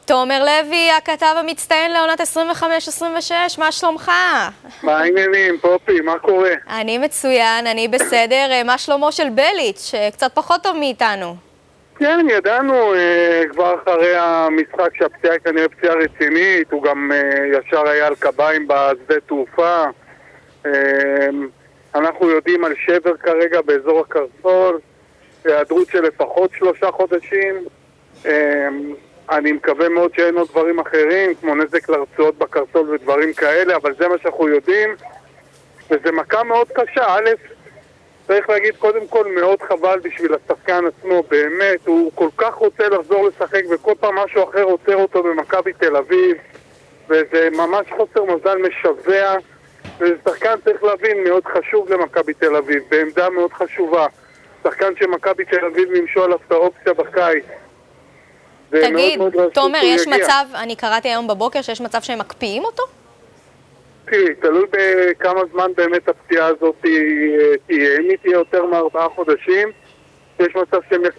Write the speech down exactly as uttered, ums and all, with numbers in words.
תומר לוי, הכתב המצטיין לעונת עשרים וחמש עשרים ושש, מה שלומך? מה העניינים, פופי? מה קורה? אני מצוין, אני בסדר. מה שלומו של בליץ', שקצת פחות טוב מאיתנו? כן, ידענו אה, כבר אחרי המשחק שהפציעה היא כנראה פציעה רצינית, הוא גם אה, ישר היה על קביים בשדה תעופה. אה, אנחנו יודעים על שבר כרגע באזור הקרסול, היעדרות של לפחות שלושה חודשים. אה, אני מקווה מאוד שאין עוד דברים אחרים, כמו נזק לרצועות בקרסול ודברים כאלה, אבל זה מה שאנחנו יודעים. וזה מכה מאוד קשה. א', צריך להגיד קודם כל מאוד חבל בשביל השחקן עצמו, באמת, הוא כל כך רוצה לחזור לשחק וכל פעם משהו אחר עוצר אותו במכבי תל אביב, וזה ממש חוסר מזל משווע, וזה שחקן צריך להבין מאוד חשוב למכבי תל אביב, בעמדה מאוד חשובה. שחקן שמכבי תל אביב מימשו עליו את האופציה בקיץ. תגיד, תומר, יש מצב, אני קראתי היום בבוקר שיש מצב שהם מקפיאים אותו? תראי, תלוי בכמה זמן באמת הפציעה הזאת תהיה. אם היא תהיה יותר מארבעה חודשים, יש מצב שהם